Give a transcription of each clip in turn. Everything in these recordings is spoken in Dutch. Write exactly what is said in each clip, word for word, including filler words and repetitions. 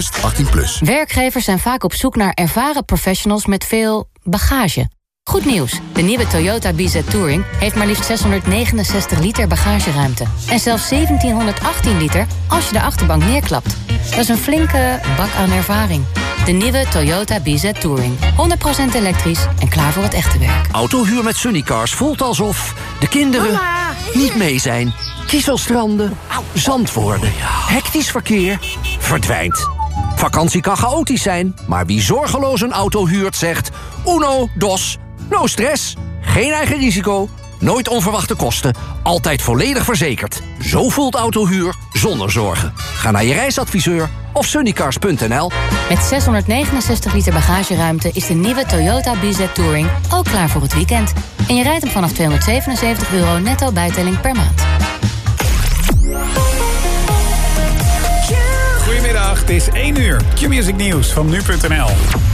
bewust achttien plus. Werkgevers zijn vaak op zoek naar ervaren professionals met veel bagage. Goed nieuws, de nieuwe Toyota B Z Touring heeft maar liefst zeshonderdnegenenzestig liter bagageruimte. En zelfs zeventienhonderdachttien liter als je de achterbank neerklapt. Dat is een flinke bak aan ervaring. De nieuwe Toyota B Z Touring. honderd procent elektrisch en klaar voor het echte werk. Autohuur met Sunnycars voelt alsof de kinderen Mama. niet mee zijn. Kieselstranden, zand worden, hectisch verkeer, verdwijnt. Vakantie kan chaotisch zijn, maar wie zorgeloos een auto huurt zegt... Uno, dos, no stress, geen eigen risico, nooit onverwachte kosten... altijd volledig verzekerd. Zo voelt autohuur zonder zorgen. Ga naar je reisadviseur of sunnycars punt n l. Met zeshonderdnegenenzestig liter bagageruimte is de nieuwe Toyota B Z Touring ook klaar voor het weekend. En je rijdt hem vanaf tweehonderdzevenenzeventig euro netto bijtelling per maand. Goedemiddag, het is één uur. Q-Music Nieuws van nu punt n l.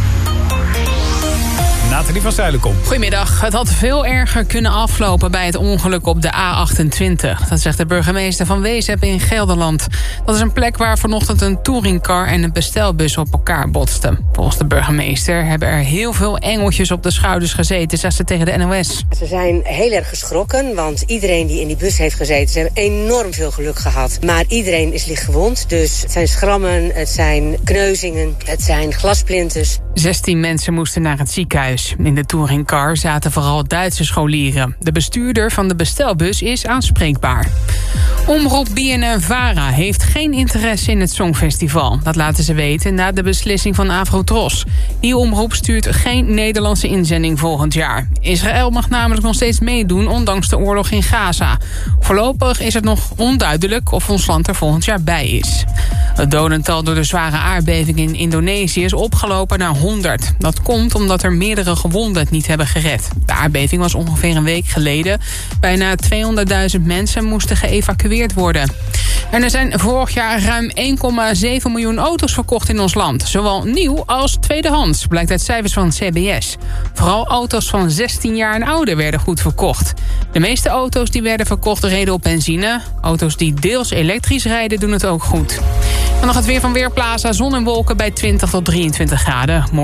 Nathalie van Zuilenkom. Goedemiddag. Het had veel erger kunnen aflopen bij het ongeluk op de A achtentwintig. Dat zegt de burgemeester van Wezep in Gelderland. Dat is een plek waar vanochtend een touringcar en een bestelbus op elkaar botsten. Volgens de burgemeester hebben er heel veel engeltjes op de schouders gezeten, zegt ze tegen de N O S. Ze zijn heel erg geschrokken, want iedereen die in die bus heeft gezeten... ze hebben enorm veel geluk gehad. Maar iedereen is licht gewond, dus het zijn schrammen, het zijn kneuzingen, het zijn glasplinters. zestien mensen moesten naar het ziekenhuis. In de touringcar zaten vooral Duitse scholieren. De bestuurder van de bestelbus is aanspreekbaar. Omroep B N N-Vara heeft geen interesse in het Songfestival. Dat laten ze weten na de beslissing van Afrotros. Die omroep stuurt geen Nederlandse inzending volgend jaar. Israël mag namelijk nog steeds meedoen, ondanks de oorlog in Gaza. Voorlopig is het nog onduidelijk of ons land er volgend jaar bij is. Het dodental door de zware aardbeving in Indonesië is opgelopen naar honderd. Dat komt omdat er meerdere gewonden het niet hebben gered. De aardbeving was ongeveer een week geleden. Bijna tweehonderdduizend mensen moesten geëvacueerd worden. En er zijn vorig jaar ruim één komma zeven miljoen auto's verkocht in ons land. Zowel nieuw als tweedehands, blijkt uit cijfers van C B S. Vooral auto's van zestien jaar en ouder werden goed verkocht. De meeste auto's die werden verkocht reden op benzine. Auto's die deels elektrisch rijden doen het ook goed. En nog het weer van Weerplaza, zon en wolken bij twintig tot drieëntwintig graden.